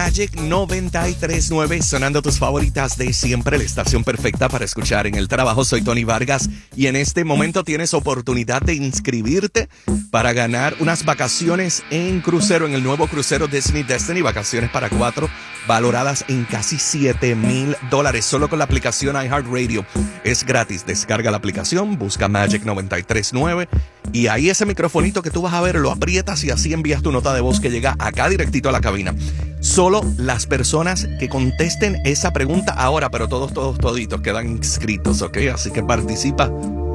Magic 93.9, sonando tus favoritas de siempre, la estación perfecta para escuchar en el trabajo. Soy Tony Vargas y en este momento tienes oportunidad de inscribirte para ganar unas vacaciones en crucero, en el nuevo crucero Disney Destiny, vacaciones para 4, valoradas en casi $7,000, solo con la aplicación iHeartRadio. Es gratis, descarga la aplicación, busca Magic 93.9 y ahí ese microfonito que tú vas a ver lo aprietas y así envías tu nota de voz que llega acá directito a la cabina. Solo las personas que contesten esa pregunta ahora, pero toditos quedan inscritos, ¿ok? Así que participa